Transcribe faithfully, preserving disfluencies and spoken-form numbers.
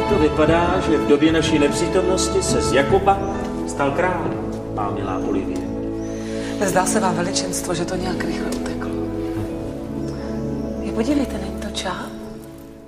to vypadá, že v době naší nepřítomnosti se z Jakoba stal král, má milá Olivie. Zdá se vám, veličenstvo, že to nějak rychle uteklo. Je, podívejte, není to čáp?